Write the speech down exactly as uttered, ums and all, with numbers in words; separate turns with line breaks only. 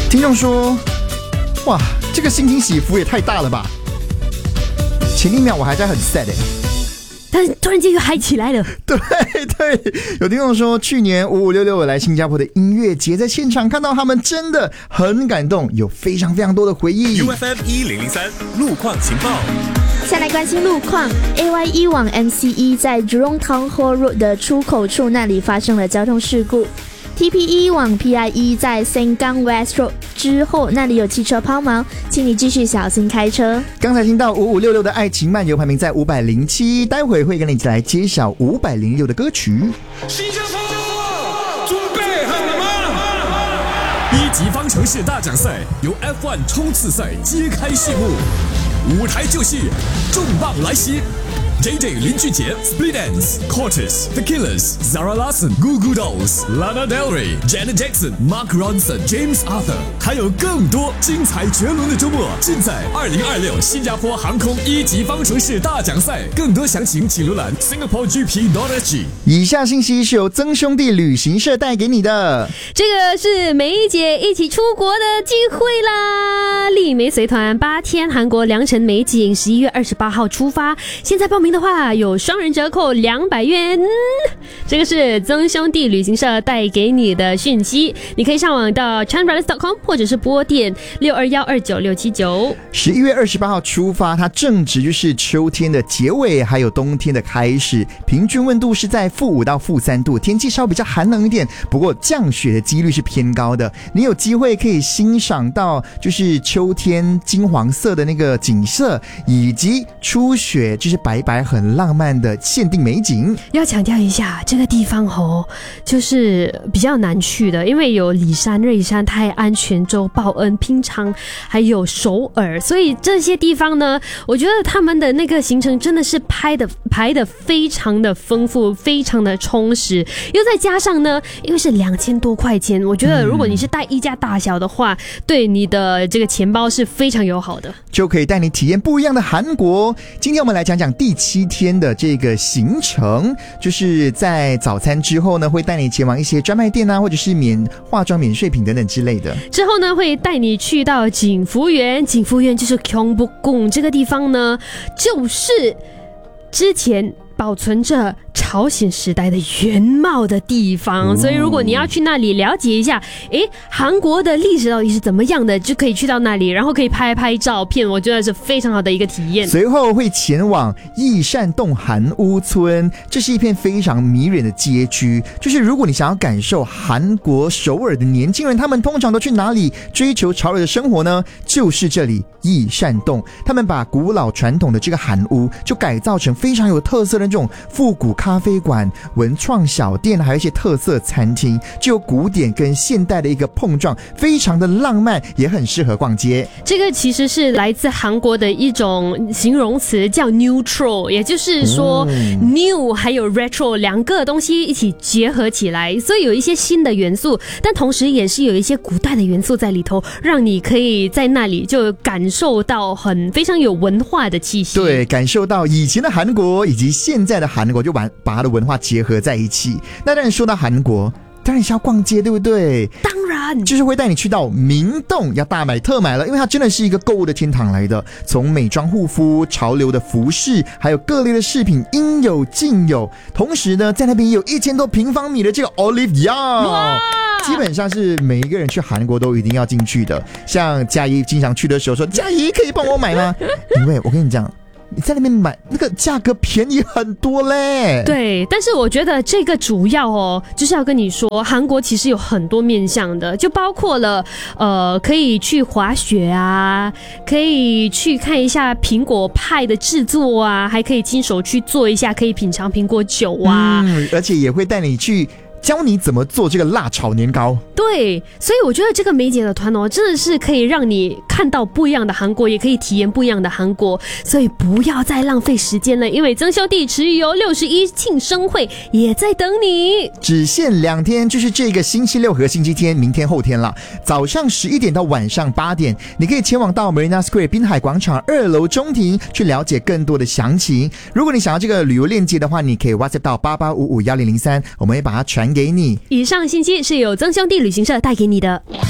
听众说，哇，这个心情起伏也太大了吧。前一秒我还在很 sad 欸，
但突然间又嗨起来了。
对对，有听众说，去年五五六六来新加坡的音乐节，在现场看到他们真的很感动，有非常非常多的回忆。
U F M 一零零三路况情报。
先来关心路况 ，A Y E 往 M C E 在 Jurong Town Hall Road 的出口处那里发生了交通事故。T P E 往 P I E 在 Sengkang West Road 之后，那里有汽车抛锚，请你继续小心开车。
刚才听到五五六六的爱情漫游排名在五百零七，待会会跟你一起来揭晓五百零六的歌曲。
新加坡，准备好了吗？一级方程式大奖赛由 F 一 冲刺赛揭开序幕，舞台就绪，重磅来袭。J J 林俊杰 Split Enz、Cortez、The Killers、Zara Larsson、Goo Goo Dolls、Lana Del Rey、Janet Jackson、Mark Ronson、James Arthur， 还有更多精彩绝伦的周末，尽在二零二六新加坡航空一级方程式大奖赛。更多详情请浏览 Singapore G P dot S G。
以下信息是由曾兄弟旅行社带给你的。
这个是梅姐一起出国的机会啦！丽梅随团八天韩国良辰美景，十一月二十八号出发。现在报名的话有双人折扣两百元。这个是曾兄弟旅行社带给你的讯息，你可以上网到 chan brothers dot com 或者是拨电六二一二九六七九。
十一月二十八号出发，它正值就是秋天的结尾，还有冬天的开始，平均温度是在负五到负三度，天气稍比较寒冷一点，不过降雪的几率是偏高的。你有机会可以欣赏到就是秋天金黄色的那个景色，以及初雪就是白白很浪漫的限定美景。
要强调一下，这个地方哦，就是比较难去的，因为有里山、瑞山、泰安、泉州、报恩、槟昌，还有首尔，所以这些地方呢，我觉得他们的那个行程真的是拍的排的非常的丰富，非常的充实，又再加上呢，因为是两千多块钱，我觉得如果你是带一家大小的话，嗯、对你的这个钱包是非常友好的，
就可以带你体验不一样的韩国。今天我们来讲讲第七天的这个行程，就是在早餐之后呢，会带你前往一些专卖店啊，或者是免化妆免税品等等之类的。
之后呢，会带你去到景福园，景福园就是 Gyeongbokgung 这个地方呢，就是之前保存着朝鲜时代的原貌的地方，所以如果你要去那里了解一下，诶，韩国的历史到底是怎么样的，就可以去到那里，然后可以拍拍照片，我觉得是非常好的一个体验。
随后会前往益善洞韩屋村，这是一片非常迷人的街区，就是如果你想要感受韩国首尔的年轻人，他们通常都去哪里追求潮流的生活呢？就是这里益善洞，他们把古老传统的这个韩屋就改造成非常有特色的这种复古咖啡馆、文创小店，还有一些特色餐厅，就有古典跟现代的一个碰撞，非常的浪漫，也很适合逛街。
这个其实是来自韩国的一种形容词，叫 neutral， 也就是说、嗯、new 还有 retro 两个东西一起结合起来，所以有一些新的元素，但同时也是有一些古代的元素在里头，让你可以在那里就感受到很非常有文化的气息。
对，感受到以前的韩国以及现在的韩国，就把把它的文化结合在一起。那当然说到韩国，当然是要逛街，对不对？
当然，
就是会带你去到明洞，要大买特买了，因为它真的是一个购物的天堂来的。从美妆护肤、潮流的服饰，还有各类的饰品，应有尽有。同时呢，在那边也有一千多平方米的这个 Olive Young。基本上是每一个人去韩国都一定要进去的。像嘉怡经常去的时候说：“嘉怡可以帮我买吗？”因为我跟你讲，你在那边买那个价格便宜很多嘞。
对，但是我觉得这个主要哦，就是要跟你说，韩国其实有很多面向的，就包括了呃，可以去滑雪啊，可以去看一下苹果派的制作啊，还可以亲手去做一下，可以品尝苹果酒啊，
嗯，而且也会带你去教你怎么做这个辣炒年糕。
对，所以我觉得这个梅姐的团哦，真的是可以让你看到不一样的韩国，也可以体验不一样的韩国，所以不要再浪费时间了，因为曾兄弟持有六十一庆生会也在等你，
只限两天，就是这个星期六和星期天，明天后天了，早上十一点到晚上八点，你可以前往到 Marina Square 滨海广场二楼中庭去了解更多的详情。如果你想要这个旅游链接的话，你可以 WhatsApp 到八八五五一零零三，我们会把它传给你。
以上信息是由曾兄弟旅行社带给你的。